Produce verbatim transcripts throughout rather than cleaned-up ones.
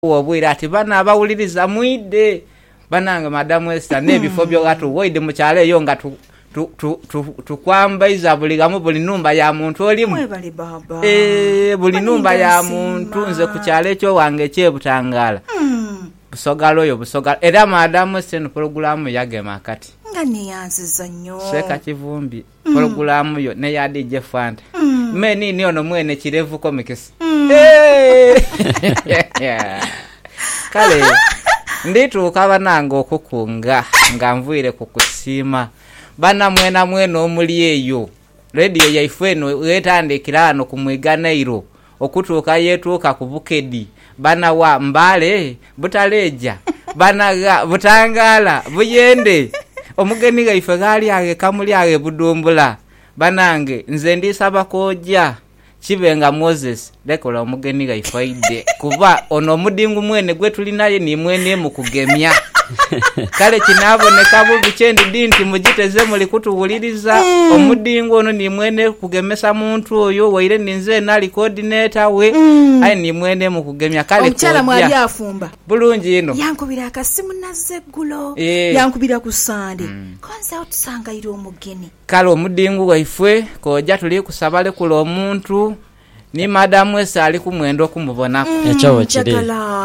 obwira ati bana abawuliriza mwide bananga madamu Esther nebifo byo gatu woide mu kyale yo nga tu tukwambaiza buli gamu buli numba ya muntu olimu eh buli numba ya muntu nze ku kyale kyo wange kyebutangala busogalo yo busogalo era madamu Esther program yagema kati ngani yanziza nnyo seka kivumbi program yo ne ya D J Fanta meni ni ono mwene kirevu komikisi eh kale nditu kabananga okukunga nga nvuire kukusima bana mwena mweno omuli eyo radio yaifweno yetandikirano kumwiganeiro okutuka yetuka kubukedi bana wa mbale butaleja bana ga butangala buyende omugeni gaife gali age kamuli age budumbula banange nze ndisaba koja Chibenga Moses lekola omugeni gaifaide kuba ono mudingu mwene gwe tuli naye ni mwene mu kugemya kale kinaboneka bubi kyendi dinti mugiteze muli kutuwuliriza mm. omudingu ono ni mwene kugemesa muntu oyo waire ninze nali coordinator we mm. ai ni mwene mu kugemya kale omchala mwali afumba bulungi ino yankubira akasimu nazeggulo e. yankubira ku Sunday mm. konza otusanga iro omugeni kale omudingu waifwe koja tuli kusabale kulo omuntu ni madamu Esther ali kumwendo kumubona mm, echawo kiri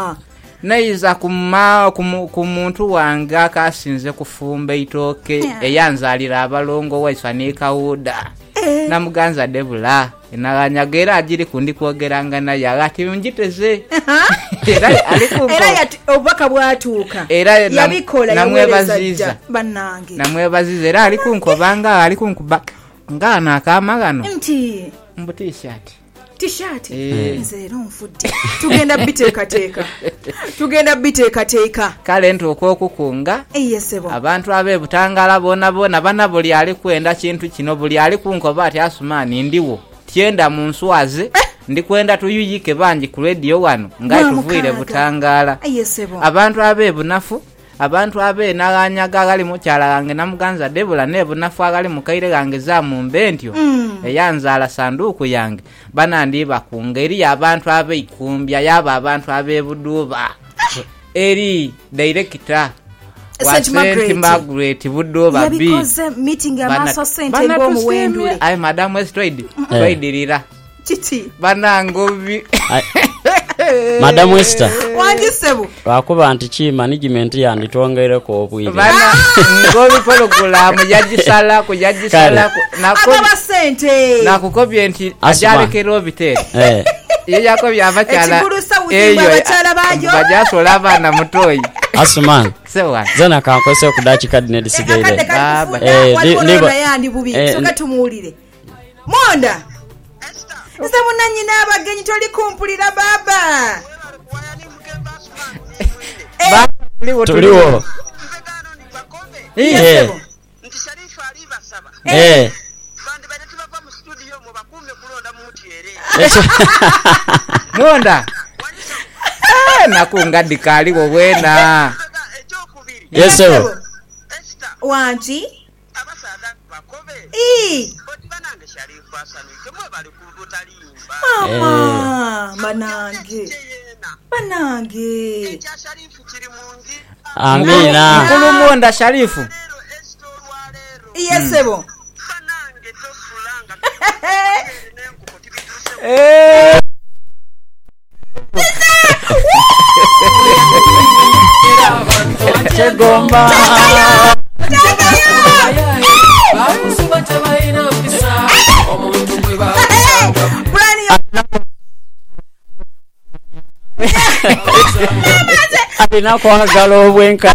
naiza kuma kumuntu wanga kasinze kufumba itoke yeah. eyanzalira abalongo waisanika uda eh. na muganza debula inaganyagera ajiri kundi kwogeranga na yagati njiteze era alikumva era yati obaka bwatuka era yabikola namwebaziza banange namwebaziza era alikunkobanga alikunkuba ngana akamagano nti mbuti-shirt T-shirt eh. Nze rumfudde tugenda biteka teka tugenda biteka teka kale nto okukunga eyesebo abantu abe butangala bona bona bana buli ali kwenda kintu kino buli ali kunkoba ati Asumani ndiwo tienda mu nswaze eh? ndi kwenda tuyuyike banji ku radio wano ngai tuvuire butangala eyesebo abantu abe bunafu abantu abe naganyaga gali mu kyala gange namuganza debula ne bunafu agali mu kaire gange za mu mbentyo mm. eyanzala sanduku yange bana ndi bakungeri abantu abe ikumbya yaba abantu abe buduba eri director Saint Margaret, Margaret buduba B because meeting ya maso sente ngo mu wendule ai madam Estrade twayidirira chiti bana ngobi Madam Esther wanjisebu wakuba anti chi management yanditongere ko obwire bana ngobi program yagisala ku yagisala nako abasente nako kobyenti ajale kero bite eh ye yako byava cyala eyo abachala bajo bajasola bana mutoyi Asuman sewa zana kankose kudachi kadine disigaire baba eh liba yandi bubi soka tumulire monda Nze munanyina abagenyi toli kumpulira baba. Ba tuliwo. Eh. Nti Sharifu ali basaba. Eh. Bandi bade tubava mu studio mu bakume kulonda muti ere. Monda. Eh nakunga dikali wo wena. Yes sir. Esther. Wanji? Abasada bakobe. Eh. Banange Sharifu asanu kemwe bali kubutalimba. Mama, banange. Banange. Eja Sharifu kiri mungi. Amina. Mukulu Monda Sharifu. Yesebo. Banange tosulanga. Eh. Chegomba. Abina kwa galo bwenka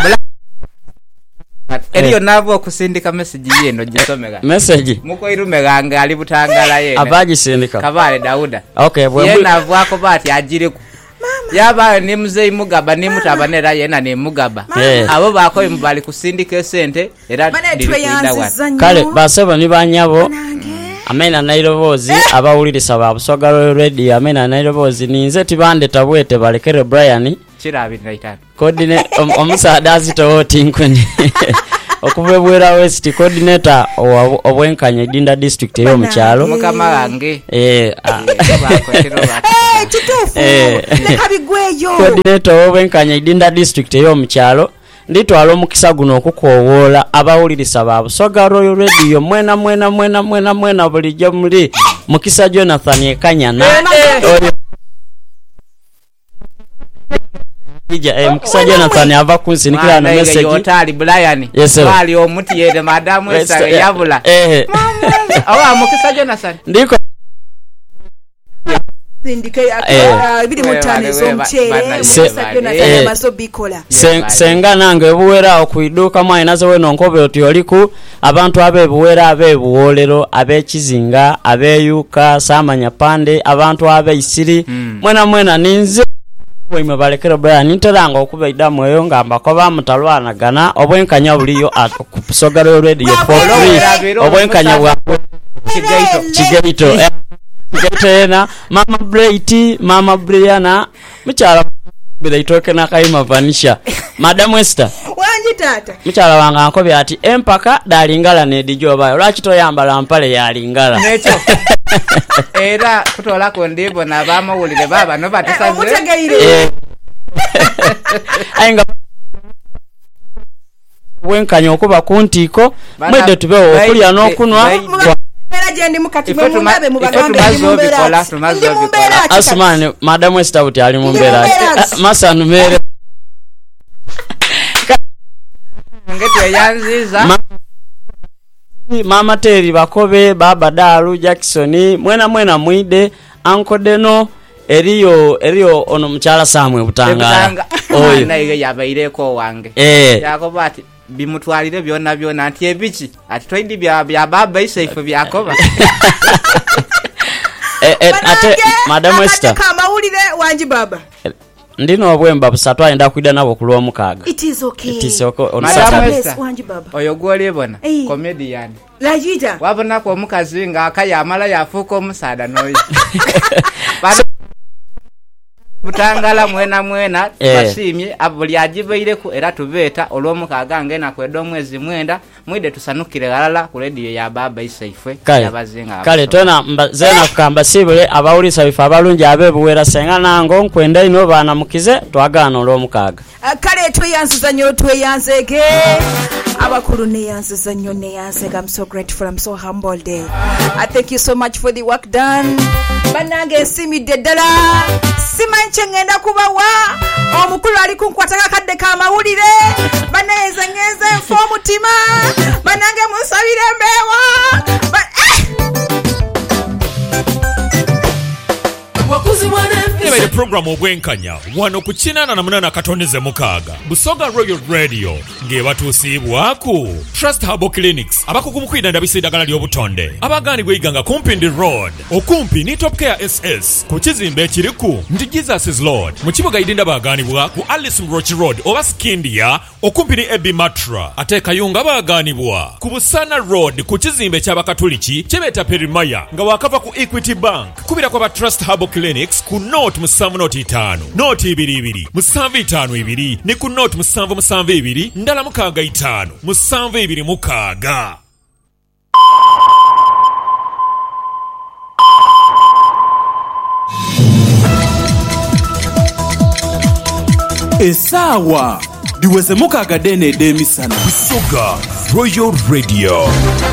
Eliyo navo kusindika message yeno gisomega message muko irumeganga ali butangala yene abaji sindika Kabale Dauda okay bwe yena avako bati ajire ku yaba ni mzee Mugaba ni mutabanera yena ni Mugaba yeah. abo bako mbali kusindika sente era ndikuida kale basaba ni banyabo Amena nairobozi abawulirisa babusogalo radio amena nairobozi ninze tibande tabwete balekere Brian chirabi naitana kodine omusada azito tinkweni okuva Bwera West coordinator obwenkanya Idinda district eyo mukyalo mukama wange eh eh kitufu leka bigweyo coordinator obwenkanya Idinda district eyo mukyalo nditwala omukisa guno okukowoola abawulirisa ba Busoga Royal Radio mwena mwena mwena mwena mwena bulijjo muli Mukisa Jonathan Ekanyana Ija eh Mukisa Jonathan ava kunsinikira na message yotali Brian bali omuti yede madamu esa yabula eh awa Mukisa Jonathan ndiko Sindike biri mutane so mchere Jonathan masobikola senga nange Buwera okuiduka mwa inazo weno nkobe oti oliku abantu abe Buwera abe Buwolero abe Kizinga abe Yuka Samanya Pande abantu abe Isiri mwena mwena ninze Wime balekero Brian nteranga okuba idamu eyo ngamba ko bamutalwana gana obwenkanya buliyo ku Busoga Radio for free obwenkanya bwa Kigaito Kigaito Kigaitena Mama Braiti Mama Briana mchala bila itoke na kaima vanisha Madam Esther wanji tata mchala wanga nkobe ati empaka dalingala ne dijoba lwaki toyambala mpale yalingala necho era kutola ko ndibo na bamawulire baba no batasaze mutegeire ainga wenkanya okuba kuntiko mwede tubewo okulya n'okunwa Jendi mukati mwe mundabe mubagambe mumbera tumazobi Asmani Madam Esther uti ali mumbera masa numere ngeti yanziza Ma Mama Teri Bakobe Baba Daru Jackson mwena mwena mwide Uncle Deno eriyo eriyo ono mchala Samwe Butangala oyo naye yabaire ko wange eh yakoba ati bimutwalire byona byona ati ebichi ati toindi bya bya baba isaifu byakoba eh eh ate Madam Esther kama ulire wanji baba ndino obwemba busatu ayenda kwida nabo kulwa mukaga it is okay it is okay on Saturday wanji baba oyo gwole bona comedian lajija wabona ko mukazi nga akayamala yafuko musada noyi Butangala mwena mwena basimye abuli ajibeire ku era tubeta olwomukaga ngena kwedo mwezi mwenda mwide tusanukire galala ku radio ya baba isaifwe yabazinga kale tona zena kukamba sibule abawulisa bifa abalungi abe Buwera senga nango nkwenda ino bana mukize twagana olwomukaga kale tweyansiza nyo tweyanseke abakuru ne yansiza nyo ne yanseka. I'm so grateful, I'm so humbled. I thank you so much for the work done. Banange simi dedala simanche ngenda kubawa omukulu ali kunkwataka kadde ka mawulire baneze ngeze mfo mutima banange musabire mbewa ba, eh! wakuzi mwana Nibele program obwenkanya wano kuchinana na munana katonize mukaga Busoga Royal Radio nge batusiibwaku Trust Herbal Clinics abakukumukida ndabisidagala lyobutonde abagani gwiganga kumpi ndi road okumpi ni Top Care S S ku kizimbe kiriku ndi Jesus Lord mu kibuga Idinda baganibwa ku Alice Mroch Road oba Skindia okumpi ni Ebi Matra ate Kayunga baganibwa ku Busana Road ku kizimbe ky'abakatoliki kyebeta Perimaya nga wakava ku Equity Bank kubira kwa Trust Herbal Clinics ku Note musanvu noti itano noti ibiri ibiri musanvu itano ibiri ni ku Note musanvu musanvu ibiri ndala mukaga itano musanvu ibiri mukaga. Esawa diweze mukaga dene demisana Busoga Royal Radio.